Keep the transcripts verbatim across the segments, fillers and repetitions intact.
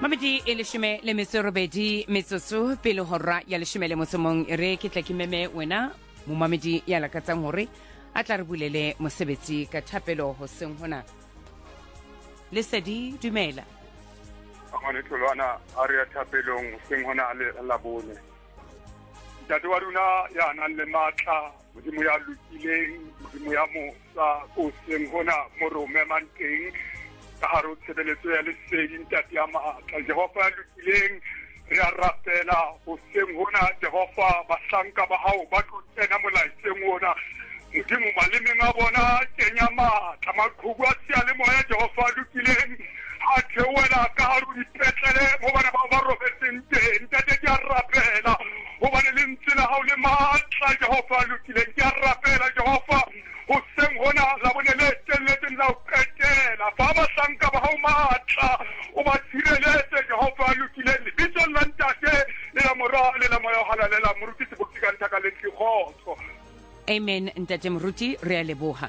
Mamedi e leshome le metso e robedi metsotso pele hora ya leshome le mosomong re ke tla ke meme wena mo mamedi ya lakatsang hore a tla re bulele mosebetsi ka thapelo hoseng hona. Lesedi dumela. Amane tholwana a re ya thapelong hoseng hona le la bone. Ntate wa rona ya nang le matla modimo ya lokileng modimo ya mosa hoseng hona mo rome manteng ka haro tshebeletso ya lesedi ntate ya matla Jehova lokileng re a rapela hoseng hona Jehova bahlanka ba hao ba tlo tsena molaetseng ona modimo malemeng a bona kenya matla maqhubu a sia le moya Jehova lokileng a theoela ka haro dipetlele mo bana ba ba robetseng teng ntate ke a rapela ho bana le ntsela hao le matla Jehova lokileng ke a rapela Jehova hoseng hona la bone le telletseng la o qetela ba ba hlanka ba hao matla o ba tshireletse Jehova lokileng lebitso la ntate le la morale le la moya halalela moruti se bokikanta ka le tlhotso. Amen ntate moruti re a leboha.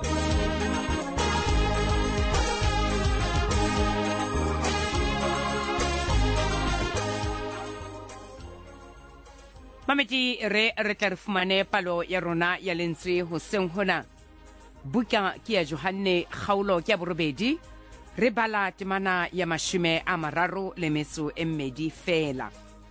Mamedi re re tla re fumane palo ya rona ya lentswe hoseng hona. Buka ke ya Johanne Kgaulo ke ya borobedi re bala temana ya mashome a mararo le metso e mmedi fela.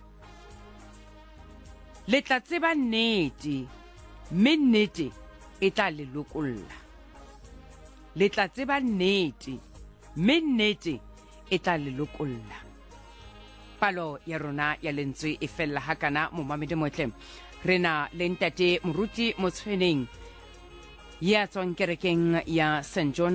Le tla tseba nnete mme nnete e tla le lokolla. Le tla tseba nnete mme nnete e tla le lokolla. Palo ya rona ya lentswe e fella hakana mo mamedi motle rena le ntate moruti mo tshweneng ya tswang kerekeng ya Saint John